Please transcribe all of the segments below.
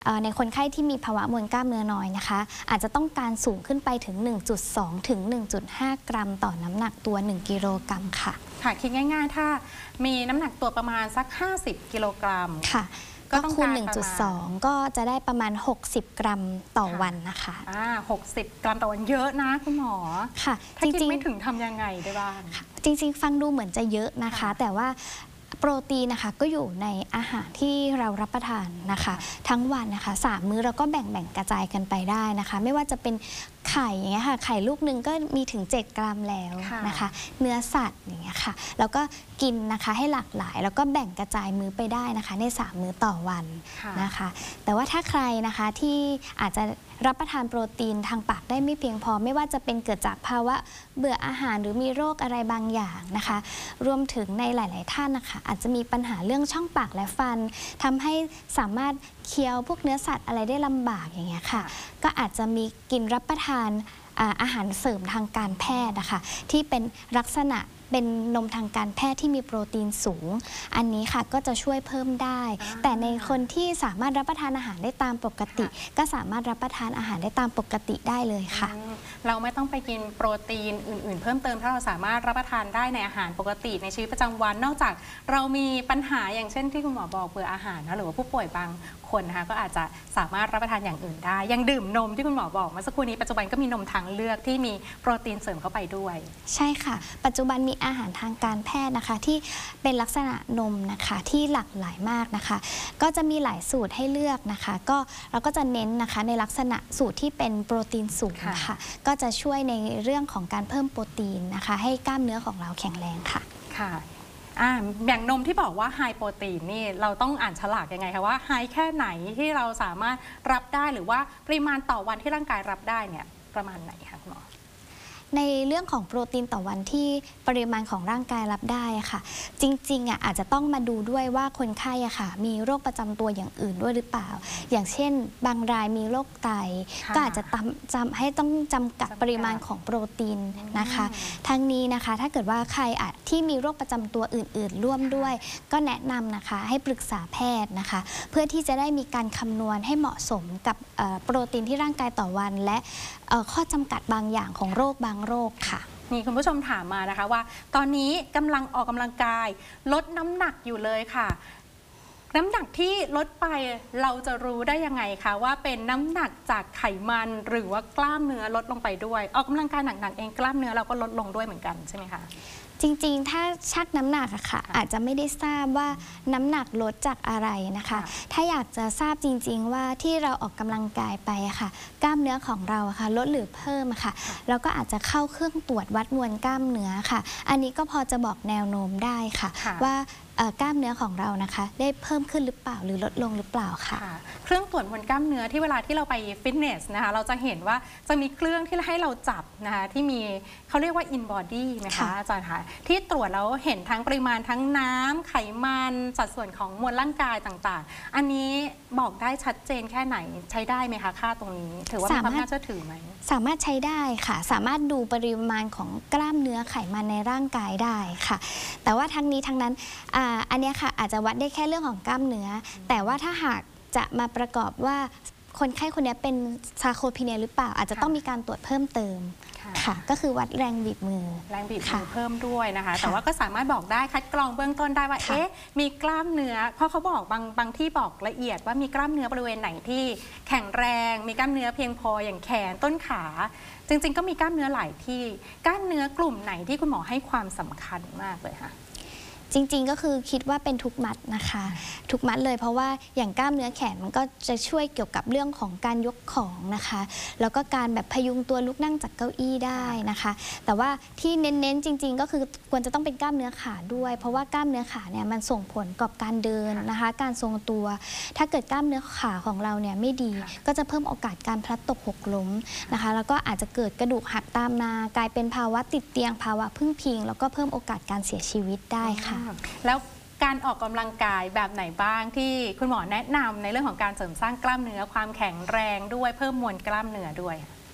ในคนไข้ที่มีภาวะมวลกล้ามเนื้อน้อยนะคะอาจจะต้องการสูงขึ้นไปถึง 1.2 ถึง 1.5 กรัมต่อน้ำหนักตัว 1 กิโลกรัมค่ะค่ะคิดง่ายๆถ้ามีน้ำหนักตัวประมาณสัก50 กิโลกรัมค่ะก็คูณ 1.2 ก็จะได้ประมาณ 60 กรัมต่อวันนะคะ 60 กรัมต่อวันเยอะนะคุณหมอค่ะถ้าคิดไม่ถึงทำยังไงได้บ้างจริงๆฟังดูเหมือนจะเยอะนะคะแต่ว่าโปรตีนนะคะก็อยู่ในอาหารที่เรารับประทานนะคะทั้งวันนะคะ3 มื้อเราก็แบ่งกระจายกันไปได้นะคะไม่ว่าจะเป็นไข่อย่างเงี้ยค่ะไข่ลูกนึงก็มีถึง7 กรัมแล้วนะคะเนื้อสัตว์อย่างเงี้ยค่ะแล้วก็กินนะคะให้หลากหลายแล้วก็แบ่งกระจายมื้อไปได้นะคะใน3 มื้อต่อวันนะคะแต่ว่าถ้าใครนะคะที่อาจจะรับประทานโปรตีนทางปากได้ไม่เพียงพอไม่ว่าจะเป็นเกิดจากภาวะเบื่ออาหารหรือมีโรคอะไรบางอย่างนะคะรวมถึงในหลายๆท่านนะคะอาจจะมีปัญหาเรื่องช่องปากและฟันทำให้สามารถเคี้ยวพวกเนื้อสัตว์อะไรได้ลำบากอย่างเงี้ยค่ะก็อาจจะมีกินรับประทานอาหารเสริมทางการแพทย์นะคะที่เป็นลักษณะเป็นนมทางการแพทย์ที่มีโปรตีนสูงอันนี้ค่ะก็จะช่วยเพิ่มได้แต่ในคนที่สามารถรับประทานอาหารได้ตามปกติก็สามารถรับประทานอาหารได้ตามปกติได้เลยค่ะเราไม่ต้องไปกินโปรตีนอื่นๆเพิ่มเติมถ้าเราสามารถรับประทานได้ในอาหารปกติในชีวิตประจำวันนอกจากเรามีปัญหาอย่างเช่นที่คุณหมอบอกเบื่ออาหารนะหรือว่าผู้ป่วยบางคนนะคะก็อาจจะสามารถรับประทานอย่างอื่นได้ยังดื่มนมที่คุณหมอบอกเมื่อสักครู่นี้ปัจจุบันก็มีนมทางเลือกที่มีโปรตีนเสริมเข้าไปด้วยใช่ค่ะปัจจุบันมีอาหารทางการแพทย์นะคะที่เป็นลักษณะนมนะคะที่หลากหลายมากนะคะก็จะมีหลายสูตรให้เลือกนะคะก็เราก็จะเน้นนะคะในลักษณะสูตรที่เป็นโปรตีนสูงค่ะก็จะช่วยในเรื่องของการเพิ่มโปรตีนนะคะให้กล้ามเนื้อของเราแข็งแรงค่ะค่ะอย่างนมที่บอกว่าไฮโปรตีนนี่เราต้องอ่านฉลากยังไงคะว่าไฮแค่ไหนที่เราสามารถรับได้หรือว่าปริมาณต่อวันที่ร่างกายรับได้เนี่ยประมาณไหนคะคุณหมอในเรื่องของโปรตีนต่อวันที่ปริมาณของร่างกายรับได้ค่ะจริงๆอาจจะต้องมาดูด้วยว่าคนไข้ค่ะมีโรคประจำตัวอย่างอื่นด้วยหรือเปล่าอย่างเช่นบางรายมีโรคไตก็อาจจะให้ต้องจำกัดปริมาณของโปรตีนนะคะทั้งนี้นะคะถ้าเกิดว่าใครที่มีโรคประจำตัวอื่นๆร่วมด้วยก็แนะนำนะคะให้ปรึกษาแพทย์นะคะเพื่อที่จะได้มีการคำนวณให้เหมาะสมกับโปรตีนที่ร่างกายต่อวันและข้อจำกัดบางอย่างของโรคบางโรคค่ะมีคุณผู้ชมถามมานะคะว่าตอนนี้กำลังออกกำลังกายลดน้ำหนักอยู่เลยค่ะน้ำหนักที่ลดไปเราจะรู้ได้ยังไงคะว่าเป็นน้ำหนักจากไขมันหรือว่ากล้ามเนื้อลดลงไปด้วยออกกำลังกายหนักๆเองกล้ามเนื้อเราก็ลดลงด้วยเหมือนกันใช่ไหมคะจริงๆถ้าชั่งน้ำหนักอะค่ะอาจจะไม่ได้ทราบว่าน้ำหนักลดจากอะไรนะคะถ้าอยากจะทราบจริงๆว่าที่เราออกกำลังกายไปอะค่ะกล้ามเนื้อของเราอะค่ะลดหรือเพิ่มอะค่ะเราก็อาจจะเข้าเครื่องตรวจวัดมวลกล้ามเนื้อค่ะอันนี้ก็พอจะบอกแนวโน้มได้ค่ะว่ากล้ามเนื้อของเรานะคะได้เพิ่มขึ้นหรือเปล่าหรือลดลงหรือเปล่าค่ะเครื่องตรวจมวลกล้ามเนื้อที่เวลาที่เราไปฟิตเนสนะคะเราจะเห็นว่าจะมีเครื่องที่ให้เราจับนะคะที่มีเขาเรียกว่า in body นะคะอาจารย์คะที่ตรวจแล้วเห็นทั้งปริมาณทั้งน้ำไขมันสัดส่วนของมวลร่างกายต่างๆอันนี้บอกได้ชัดเจนแค่ไหนใช้ได้ไหมคะค่าตรงนี้ถือว่ามีความน่าเชื่อถือไหมสามารถใช้ได้ค่ะสามารถดูปริมาณของกล้ามเนื้อไขมันในร่างกายได้ค่ะแต่ว่าทั้งนี้ทั้งนั้นอันนี้ค่ะอาจจะวัดได้แค่เรื่องของกล้ามเนื้อแต่ว่าถ้าหากจะมาประกอบว่าคนไข้คนนี้เป็นซาร์โคพีเนียหรือเปล่าอาจจะต้องมีการตรวจเพิ่มเติมค่ะก็คือวัดแรงบีบมือเพิ่มด้วยนะคะแต่ว่าก็สามารถบอกได้คัดกรองเบื้องต้นได้ว่าเอ๊ะมีกล้ามเนื้อเพราะเขาบอกบางที่บอกละเอียดว่ามีกล้ามเนื้อบริเวณไหนที่แข็งแรงมีกล้ามเนื้อเพียงพออย่างแขนต้นขาจริงๆก็มีกล้ามเนื้อหลายที่กล้ามเนื้อกลุ่มไหนที่คุณหมอให้ความสำคัญมากเลยค่ะจริงๆก็คือคิดว่าเป็นทุกมัดนะคะทุกมัดเลยเพราะว่าอย่างกล้ามเนื้อแขนมันก็จะช่วยเกี่ยวกับเรื่องของการยกของนะคะแล้วก็การแบบพยุงตัวลุกนั่งจากเก้าอี้ได้นะคะแต่ว่าที่เน้นๆจริงๆก็คือควรจะต้องเป็นกล้ามเนื้อขาด้วยเพราะว่ากล้ามเนื้อขาเนี่ยมันส่งผลกับการเดินนะคะการทรงตัวถ้าเกิดกล้ามเนื้อขาของเราเนี่ยไม่ดีก็จะเพิ่มโอกาสการพลัดตกหกล้มนะคะแล้วก็อาจจะเกิดกระดูกหักตามมากลายเป็นภาวะติดเตียงภาวะพึ่งพิงแล้วก็เพิ่มโอกาสการเสียชีวิตได้ค่ะแล้วการออกกำลังกายแบบไหนบ้างที่คุณหมอแนะนำในเรื่องของการเสริมสร้างกล้ามเนื้อความแข็งแรงด้วยเพิ่มมวลกล้ามเนื้อด้วย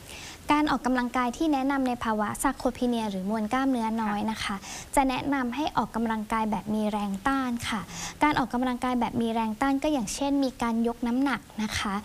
การออกกำลังกายที่แนะนำในภาวะซาร์โคพีเนียหรือมวลกล้ามเนื้อน้อยนะคะ จะแนะนำให้ออกกำลังกายแบบมีแรงต้านค่ะ การออกกำลังกายแบบมีแรงต้านก็อย่างเช่น มีการยกน้ำหนักนะคะ